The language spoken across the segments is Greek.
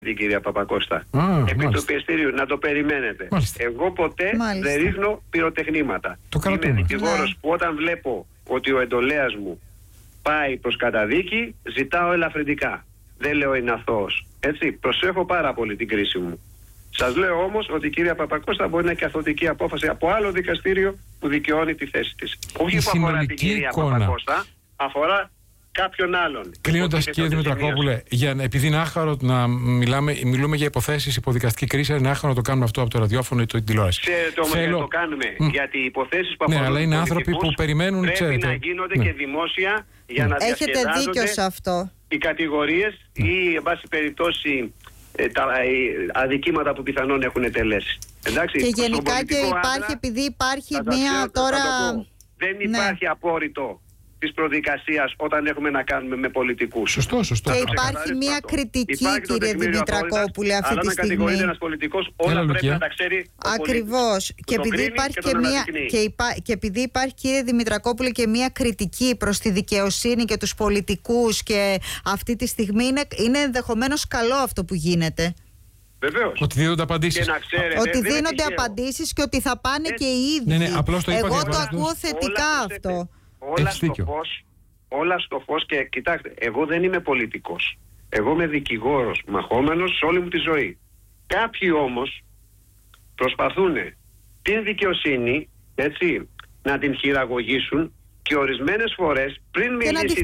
την κυρία Παπακώστα. Επί του πιεστηρίου, να το περιμένετε. Μάλιστα. Εγώ ποτέ δεν ρίχνω πυροτεχνήματα. Είμαι δικηγόρος που όταν βλέπω ότι ο εντολέας μου πάει προς καταδίκη, ζητάω ελαφρυντικά. Δεν λέω είναι αθώος. Έτσι, προσέχω πάρα πολύ την κρίση μου. Σας λέω όμως ότι η κυρία Παπακώστα μπορεί να έχει καθοδική απόφαση από άλλο δικαστήριο που δικαιώνει τη θέση της. Όχι που αφορά την κυρία Παπακώστα, αφορά κάποιον άλλον. Κλείνοντας, κύριε Δημητρακόπουλε, επειδή είναι άχαρο να μιλούμε για υποθέσεις υποδικαστική κρίση, είναι άχαρο να το κάνουμε αυτό από το ραδιόφωνο ή την τηλεόραση. Ξέρετε όμως γιατί το κάνουμε. Γιατί οι υποθέσεις που αφορούν. Ναι, αλλά είναι άνθρωποι που περιμένουν. Πρέπει να γίνονται και δημόσια για να διασκεδάζονται. Έχετε δίκιο σε αυτό. Οι κατηγορίες ή, εν πάση περιπτώσει, τα αδικήματα που πιθανόν έχουν τελέσει. Εντάξει, και γενικά και υπάρχει, επειδή υπάρχει μία τώρα. Δεν υπάρχει απόρριτο της προδικασίας όταν έχουμε να κάνουμε με πολιτικούς. Σωστό. Και υπάρχει μια κριτική, κύριε Δημητρακόπουλε, αυτή τη στιγμή. Αλλά να κατηγορείται ένας πολιτικός, όλα πρέπει να τα ξέρει. Ακριβώς. Και επειδή υπάρχει, κύριε Δημητρακόπουλε, και μια κριτική προς τη δικαιοσύνη και τους πολιτικούς, και αυτή τη στιγμή είναι ενδεχομένως καλό αυτό που γίνεται. Βεβαίως. Ότι δίνονται απαντήσεις. Ότι δίνονται απαντήσεις και ότι θα πάνε και οι ίδιοι. Ναι, απλώς το είπα. Εγώ το ακούω θετικά αυτό. Όλα στο φως και κοιτάξτε, εγώ δεν είμαι πολιτικός. Εγώ είμαι δικηγόρος, μαχόμενος σε όλη μου τη ζωή. Κάποιοι όμως προσπαθούν την δικαιοσύνη, έτσι, να την χειραγωγήσουν και ορισμένες φορές πριν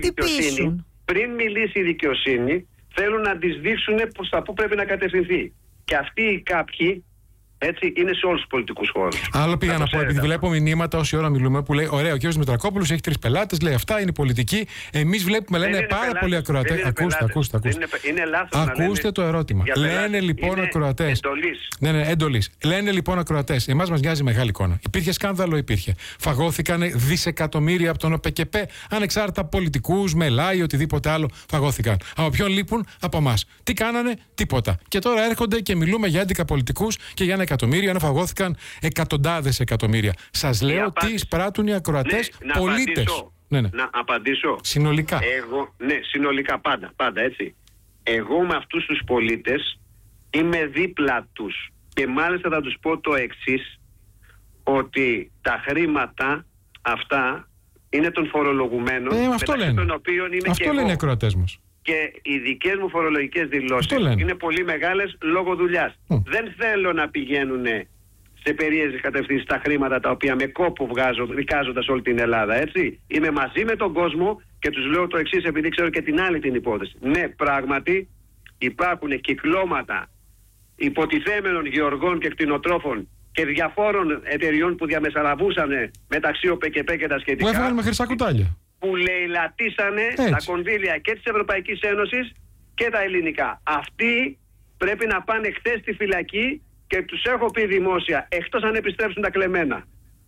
μιλήσει η δικαιοσύνη θέλουν να τις δείξουν προς τα πού πρέπει να κατευθυνθεί. Και αυτοί οι κάποιοι, έτσι, είναι σε όλους τους πολιτικούς χώρους. Άλλο πήγα να πω, επειδή βλέπω μηνύματα όση ώρα μιλούμε που λέει: ωραία, ο κ. Δημητρακόπουλος έχει 3 πελάτες, λέει αυτά, είναι πολιτική. Εμείς βλέπουμε, λένε πάρα πολλοί ακροατές. Ακούστε. Είναι λάθος. Ακούστε το ερώτημα. Λένε λοιπόν ακροατές. Εντολής. Λένε λοιπόν ακροατές. Εμάς μας νοιάζει μεγάλη εικόνα. Υπήρχε σκάνδαλο, υπήρχε. Φαγώθηκαν δισεκατομμύρια από τον ΟΠΕΚΕΠΕ, ανεξάρτητα πολιτικούς, μελάι, οτιδήποτε άλλο φαγώθηκαν. Από ποιον λείπουν? Από εμάς. Τι κάνανε? Τίποτα. Και τώρα έρχονται και μιλούμε για 11 πολιτικούς και για 1 εκατομμύριο, ενώ φαγώθηκαν εκατοντάδες εκατομμύρια. Σας λέω τι εισπράττουν οι ακροατές πολίτες. Να απαντήσω. Συνολικά. Συνολικά πάντα έτσι. Εγώ με αυτούς τους πολίτες είμαι δίπλα τους και μάλιστα θα τους πω το εξής, ότι τα χρήματα αυτά είναι των φορολογουμένων, μεταξύ των οποίων είμαι αυτό λένε οι ακροατές μας. Και οι δικές μου φορολογικές δηλώσεις είναι πολύ μεγάλες λόγω δουλειάς. Δεν θέλω να πηγαίνουν σε περίεργες κατευθύνσεις τα χρήματα τα οποία με κόπο δικάζοντας όλη την Ελλάδα, έτσι. Είμαι μαζί με τον κόσμο και τους λέω το εξής, επειδή ξέρω και την άλλη την υπόθεση. Ναι, πράγματι υπάρχουν κυκλώματα υποτιθέμενων γεωργών και κτηνοτρόφων και διαφόρων εταιριών που διαμεσαλαβούσαν μεταξύ ΟΠΕΚΕΠΕ και τα σχετικά. Που έφαγαν με χρυσά κουτάλια. Που λαιλατίσανε τα κονδύλια και της Ευρωπαϊκής Ένωσης και τα ελληνικά. Αυτοί πρέπει να πάνε χθες στη φυλακή και τους έχω πει δημόσια, εκτός αν επιστρέψουν τα κλεμμένα.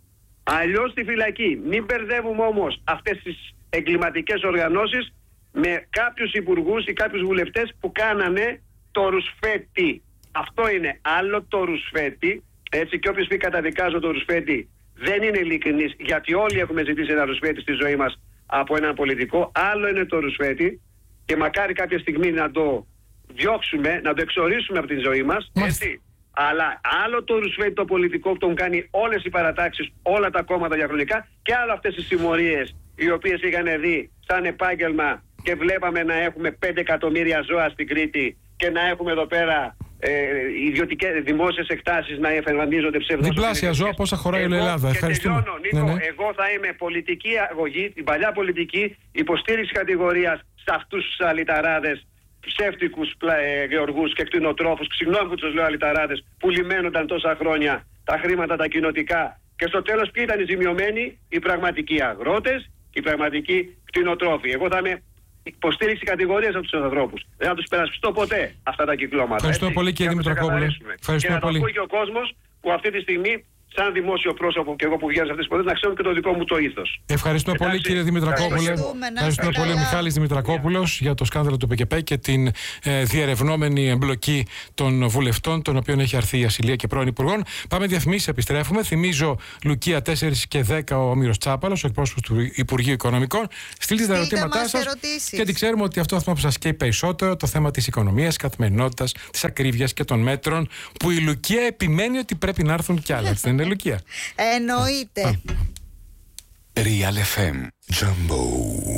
Αλλιώς στη φυλακή. Μην μπερδεύουμε όμως αυτές τις εγκληματικές οργανώσεις με κάποιους υπουργούς ή κάποιους βουλευτές που κάνανε το ρουσφέτη. Αυτό είναι άλλο το ρουσφέτη. Έτσι, και όποιος πει καταδικάζω το ρουσφέτη δεν είναι ειλικρινής, γιατί όλοι έχουμε ζητήσει ένα ρουσφέτη στη ζωή μας από έναν πολιτικό. Άλλο είναι το ρουσφέτη και μακάρι κάποια στιγμή να το διώξουμε, να το εξορίσουμε από τη ζωή μας. Έτσι. Αλλά άλλο το ρουσφέτη το πολιτικό που τον κάνει όλες οι παρατάξεις, όλα τα κόμματα διαχρονικά, και άλλο αυτές τις συμμορίες οι οποίες είχαν δει σαν επάγγελμα και βλέπαμε να έχουμε 5 εκατομμύρια ζώα στην Κρήτη και να έχουμε εδώ πέρα ιδιωτικές δημόσιες εκτάσεις να εμφανίζονται ψευδός. Διπλάσια ζώα, πόσα χωράει η Ελλάδα. Ευχαριστούμε. Εγώ θα είμαι πολιτική αγωγή, την παλιά πολιτική υποστήριξη κατηγορίας σε αυτούς τους αλυταράδες, ψεύτικους γεωργούς και κτηνοτρόφους, συγγνώμη που τους λέω αλυταράδες, που λιμένονταν τόσα χρόνια τα χρήματα τα κοινοτικά. Και στο τέλος ποιοι ήταν οι ζημιωμένοι? Οι πραγματικοί αγρότες και οι πραγματικοί κτηνοτρόφοι. Εγώ θα είμαι υποστήριξη κατηγορίας από τους ανθρώπους. Δεν θα τους περασπιστώ ποτέ αυτά τα κυκλώματα. Ευχαριστώ πολύ, κύριε Δημητρακόπουλε. Και να το ακούει και ο κόσμος που αυτή τη στιγμή σαν δημόσιο πρόσωπο και εγώ που βγαίνω σε αυτές τις ποδές, να ξέρουν και το δικό μου το ήθος. Ευχαριστούμε πολύ, κύριε Δημητρακόπουλε. Ευχαριστούμε πολύ, Μιχάλης Δημητρακόπουλος, για το σκάνδαλο του ΠΚΠ και την διερευνόμενη εμπλοκή των βουλευτών, των οποίων έχει αρθεί η ασυλία και πρώην υπουργών. Πάμε διαφημίσεις, επιστρέφουμε. Θυμίζω, Λουκία 4 και 10, ο Όμηρος Τσάπαλος, ο εκπρόσωπος του Υπουργείου Οικονομικών. Στείλτε τα ερωτήματά σας. Γιατί ξέρουμε ότι αυτό που σας καίει περισσότερο, το θέμα της οικονομίας, καθημερινότητας, της ακρίβειας και των μέτρων, που η Λουκία επιμένει ότι πρέπει να έρθουν κι άλλα. Δεν είναι, Λουκία? Εννοείται. Real FM Jumbo.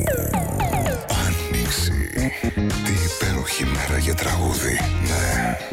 Άνοιξη. Τι υπέροχη μέρα για τραγούδι. Ναι.